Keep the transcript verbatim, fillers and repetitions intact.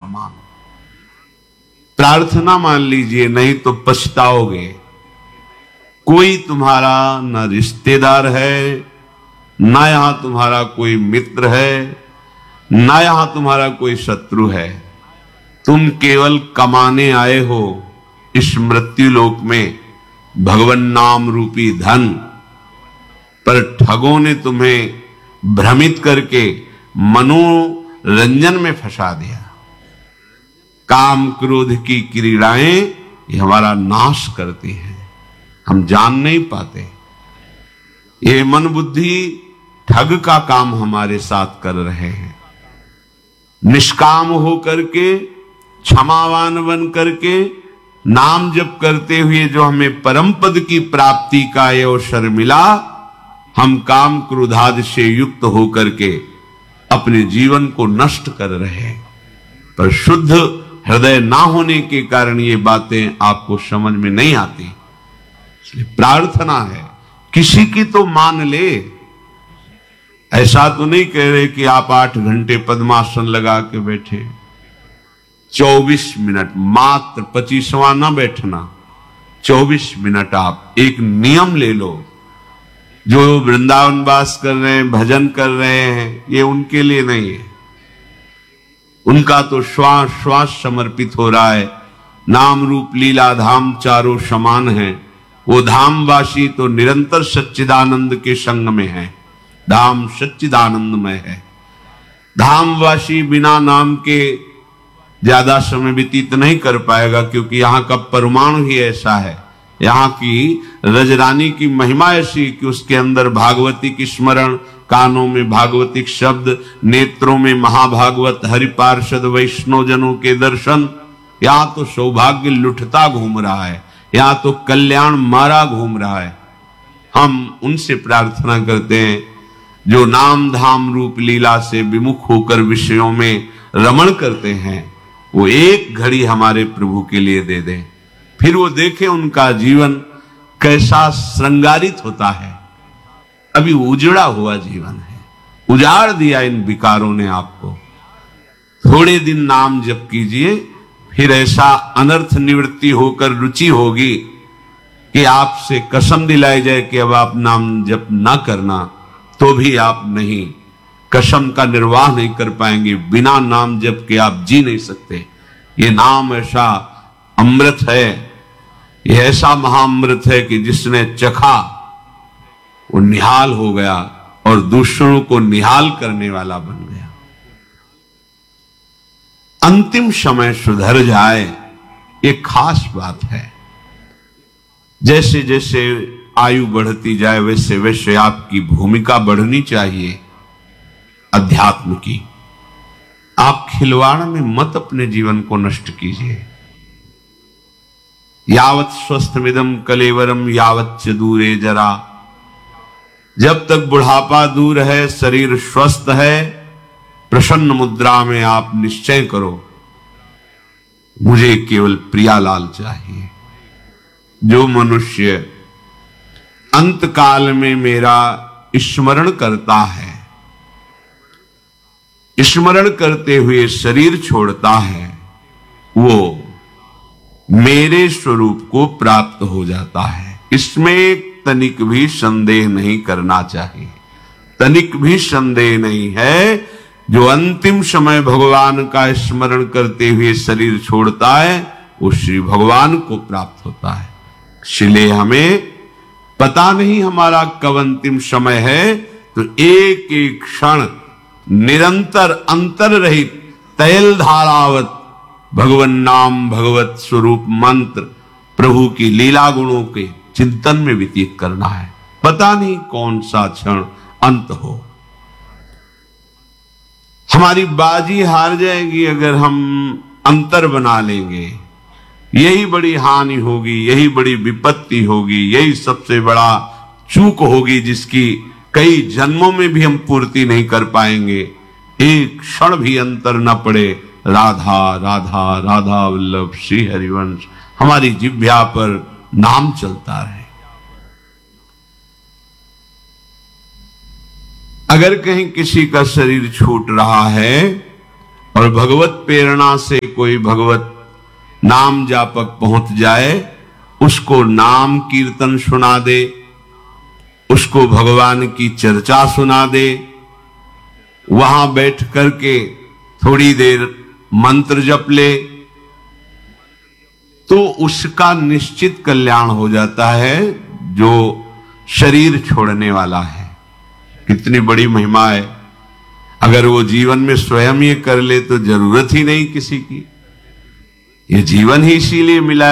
क्षमा। प्रार्थना मान लीजिए, नहीं तो पछताओगे। कोई तुम्हारा न रिश्तेदार है, ना यहां तुम्हारा कोई मित्र है, ना यहां तुम्हारा कोई शत्रु है। तुम केवल कमाने आए हो इस मृत्यु लोक में भगवान नाम रूपी धन, पर ठगों ने तुम्हें भ्रमित करके मनोरंजन में फंसा दिया। काम क्रोध की क्रीड़ाएं ये हमारा नाश करती हैं, हम जान नहीं पाते। ये मन बुद्धि ठग का काम हमारे साथ कर रहे हैं। निष्काम होकर के, क्षमावान बन करके, नाम जप करते हुए जो हमें परम पद की प्राप्ति का ये अवसर मिला, हम काम क्रोधादि से युक्त होकर के अपने जीवन को नष्ट कर रहे हैं। पर शुद्ध हृदय ना होने के कारण ये बातें आपको समझ में नहीं आती। इसलिए प्रार्थना है किसी की तो मान ले। ऐसा तो नहीं कह रहे कि आप आठ घंटे पद्मासन लगा के बैठे, चौबीस मिनट मात्र, पच्चीसवां ना बैठना, चौबीस मिनट आप एक नियम ले लो। जो वृंदावन वास कर रहे हैं, भजन कर रहे हैं, ये उनके लिए नहीं है। उनका तो श्वास श्वास समर्पित हो रहा है। नाम रूप लीला धाम चारों समान है। वो धामवासी तो निरंतर सच्चिदानंद के संग में है। धाम सच्चिदानंदमय है। धामवासी बिना नाम के ज्यादा समय व्यतीत नहीं कर पाएगा, क्योंकि यहाँ का परमाणु ही ऐसा है। यहाँ की रजरानी की महिमा ऐसी कि उसके अंदर भागवती की स्मरण, कानों में भागवतिक शब्द, नेत्रों में महाभागवत, हरिपार्षद वैष्णव जनों के दर्शन। यहाँ तो सौभाग्य लुटता घूम रहा है, यहाँ तो कल्याण मारा घूम रहा है। हम उनसे प्रार्थना करते हैं जो नाम धाम रूप लीला से विमुख होकर विषयों में रमण करते हैं, वो एक घड़ी हमारे प्रभु के लिए दे दें। फिर वो देखें उनका जीवन कैसा श्रृंगारित होता है। अभी उजड़ा हुआ जीवन है, उजाड़ दिया इन विकारों ने आपको। थोड़े दिन नाम जप कीजिए, फिर ऐसा अनर्थ निवृत्ति होकर रुचि होगी कि आपसे कसम दिलाई जाए कि अब आप नाम जप ना करना, तो भी आप नहीं, कसम का निर्वाह नहीं कर पाएंगे। बिना नाम जप के आप जी नहीं सकते। ये नाम ऐसा अमृत है, ये ऐसा महाअमृत है कि जिसने चखा वो निहाल हो गया और दूसरों को निहाल करने वाला बन गया। अंतिम समय सुधर जाए, ये खास बात है। जैसे जैसे आयु बढ़ती जाए वैसे वैसे आपकी भूमिका बढ़नी चाहिए अध्यात्म की। आप खिलवाड़ में मत अपने जीवन को नष्ट कीजिए। यावत स्वस्थमिदम कलेवरम यावत च दूरे जरा। जब तक बुढ़ापा दूर है, शरीर स्वस्थ है, प्रसन्न मुद्रा में आप निश्चय करो, मुझे केवल प्रियालाल चाहिए। जो मनुष्य अंत काल में मेरा स्मरण करता है, स्मरण करते हुए शरीर छोड़ता है, वो मेरे स्वरूप को प्राप्त हो जाता है। इसमें तनिक भी संदेह नहीं करना चाहिए। तनिक भी संदेह नहीं है। जो अंतिम समय भगवान का स्मरण करते हुए शरीर छोड़ता है, वो श्री भगवान को प्राप्त होता है। इसलिए हमें पता नहीं हमारा कब अंतिम समय है, तो एक एक क्षण निरंतर अंतर रहित तैल धारावत भगवन नाम, भगवत स्वरूप मंत्र, प्रभु की लीला गुणों के चिंतन में व्यतीत करना है। पता नहीं कौन सा क्षण अंत हो। हमारी बाजी हार जाएगी अगर हम अंतर बना लेंगे। यही बड़ी हानि होगी, यही बड़ी विपत्ति होगी, यही सबसे बड़ा चूक होगी जिसकी कई जन्मों में भी हम पूर्ति नहीं कर पाएंगे। एक क्षण भी अंतर न पड़े। राधा राधा राधा वल्लभ श्री हरिवंश हमारी जिह्वा पर नाम चलता रहे। अगर कहीं किसी का शरीर छूट रहा है और भगवत प्रेरणा से कोई भगवत नाम जापक पहुंच जाए, उसको नाम कीर्तन सुना दे, उसको भगवान की चर्चा सुना दे, वहां बैठ करके थोड़ी देर मंत्र जप ले, तो उसका निश्चित कल्याण हो जाता है जो शरीर छोड़ने वाला है। कितनी बड़ी महिमा है। अगर वो जीवन में स्वयं ये कर ले तो जरूरत ही नहीं किसी की। ये जीवन ही इसीलिए मिला